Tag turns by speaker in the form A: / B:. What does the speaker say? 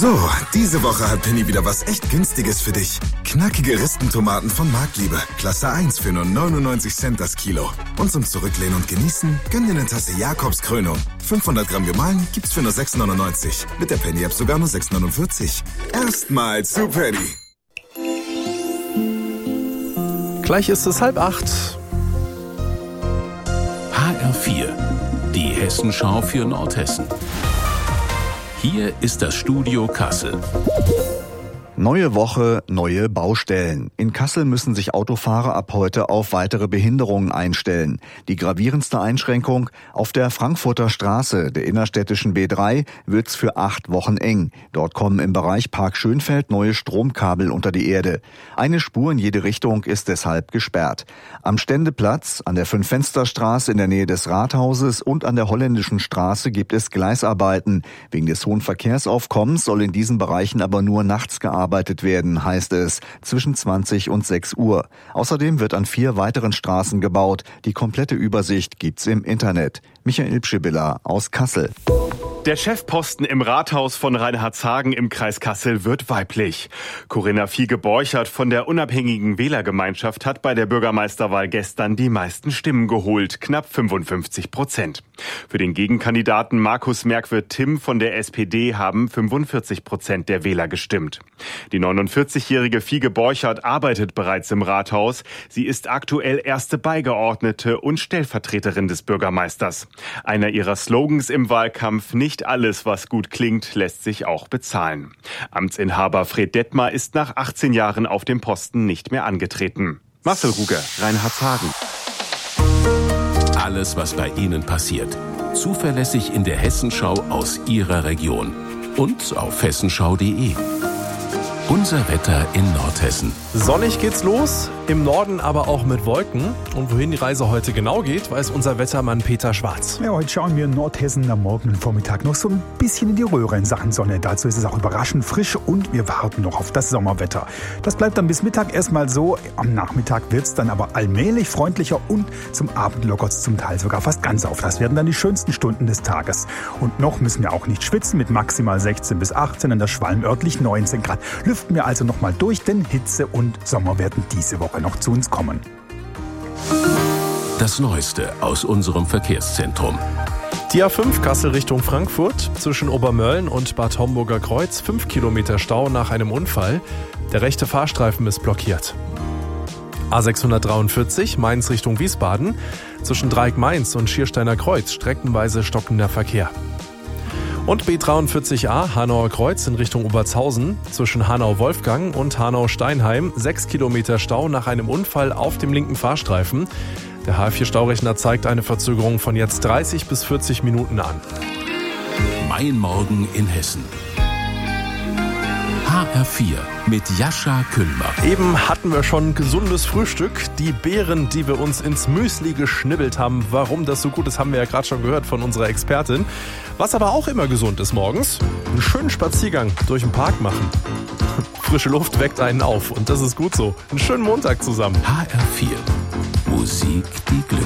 A: So, diese Woche hat Penny wieder was echt Günstiges für dich. Knackige Ristentomaten von Marktliebe. Klasse 1 für nur 99 Cent das Kilo. Und zum Zurücklehnen und Genießen, gönn dir eine Tasse Jakobskrönung. 500 Gramm gemahlen gibt's für nur 6,99. Mit der Penny-App sogar nur 6,49. Erstmal zu Penny.
B: Gleich ist es 7:30.
C: HR4, die Hessenschau für Nordhessen. Hier ist das Studio Kassel.
D: Neue Woche, neue Baustellen. In Kassel müssen sich Autofahrer ab heute auf weitere Behinderungen einstellen. Die gravierendste Einschränkung: auf der Frankfurter Straße, der innerstädtischen B3, wird's für 8 Wochen eng. Dort kommen im Bereich Park Schönfeld neue Stromkabel unter die Erde. Eine Spur in jede Richtung ist deshalb gesperrt. Am Ständeplatz, an der Fünf-Fenster-Straße in der Nähe des Rathauses und an der Holländischen Straße gibt es Gleisarbeiten. Wegen des hohen Verkehrsaufkommens soll in diesen Bereichen aber nur nachts gearbeitet werden, heißt es, zwischen 20 und 6 Uhr. Außerdem wird an 4 weiteren Straßen gebaut. Die komplette Übersicht gibt's im Internet. Michael Pschibilla aus Kassel.
E: Der Chefposten im Rathaus von Reinhardshagen im Kreis Kassel wird weiblich. Corinna Fiege-Borchert von der unabhängigen Wählergemeinschaft hat bei der Bürgermeisterwahl gestern die meisten Stimmen geholt, knapp 55%. Für den Gegenkandidaten Markus Merkwirth-Timm von der SPD haben 45% der Wähler gestimmt. Die 49-jährige Fiege-Borchert arbeitet bereits im Rathaus. Sie ist aktuell erste Beigeordnete und Stellvertreterin des Bürgermeisters. Einer ihrer Slogans im Wahlkampf: nicht alles, was gut klingt, lässt sich auch bezahlen. Amtsinhaber Fred Detmar ist nach 18 Jahren auf dem Posten nicht mehr angetreten. Marcel Ruge, Reinhardshagen.
C: Alles, was bei Ihnen passiert. Zuverlässig in der Hessenschau aus Ihrer Region. Und auf hessenschau.de. Unser Wetter in Nordhessen.
B: Sonnig geht's los, im Norden aber auch mit Wolken. Und wohin die Reise heute genau geht, weiß unser Wettermann Peter Schwarz.
F: Ja, heute schauen wir in Nordhessen am Morgen und Vormittag noch so ein bisschen in die Röhre in Sachen Sonne. Dazu ist es auch überraschend frisch und wir warten noch auf das Sommerwetter. Das bleibt dann bis Mittag erstmal so. Am Nachmittag wird's dann aber allmählich freundlicher und zum Abend lockert's zum Teil sogar fast ganz auf. Das werden dann die schönsten Stunden des Tages. Und noch müssen wir auch nicht schwitzen mit maximal 16 bis 18, an der Schwalm örtlich 19 Grad. Lüften wir also nochmal durch, denn Hitze und Sommer werden diese Woche noch zu uns kommen.
C: Das Neueste aus unserem Verkehrszentrum.
B: Die A5 Kassel Richtung Frankfurt, zwischen Obermölln und Bad Homburger Kreuz, 5 Kilometer Stau nach einem Unfall. Der rechte Fahrstreifen ist blockiert. A643 Mainz Richtung Wiesbaden, zwischen Dreieck-Mainz und Schiersteiner Kreuz streckenweise stockender Verkehr. Und B43a Hanauer Kreuz in Richtung Obertshausen, zwischen Hanau-Wolfgang und Hanau-Steinheim, 6 Kilometer Stau nach einem Unfall auf dem linken Fahrstreifen. Der HR4-Staurechner zeigt eine Verzögerung von jetzt 30 bis 40 Minuten an.
C: Mein Morgen in Hessen. HR4 mit Jascha Kühlmer.
B: Eben hatten wir schon gesundes Frühstück. Die Beeren, die wir uns ins Müsli geschnibbelt haben. Warum das so gut ist, haben wir ja gerade schon gehört von unserer Expertin. Was aber auch immer gesund ist morgens: einen schönen Spaziergang durch den Park machen. Frische Luft weckt einen auf und das ist gut so. Einen schönen Montag zusammen.
C: HR4. Musik, die Glück